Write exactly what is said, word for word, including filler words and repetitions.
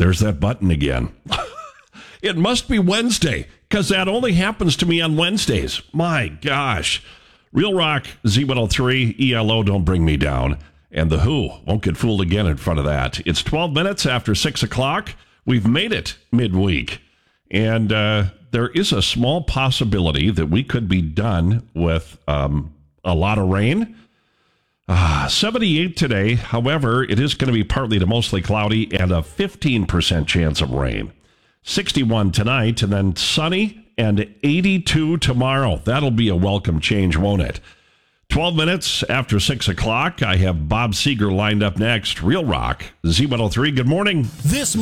there's that button again. It must be Wednesday, because that only happens to me on Wednesdays. My gosh. Real Rock, Z one oh three, E L O, Don't Bring Me Down. And The Who, won't get fooled again in front of that. It's twelve minutes after six o'clock. We've made it midweek. And uh, there is a small possibility that we could be done with um, a lot of rain. Uh, seventy-eight today. However, it is going to be partly to mostly cloudy and a fifteen percent chance of rain. sixty-one tonight, and then sunny and eighty-two tomorrow. That'll be a welcome change, won't it? twelve minutes after six o'clock. I have Bob Seger lined up next. Real Rock, Z one oh three. Good morning. This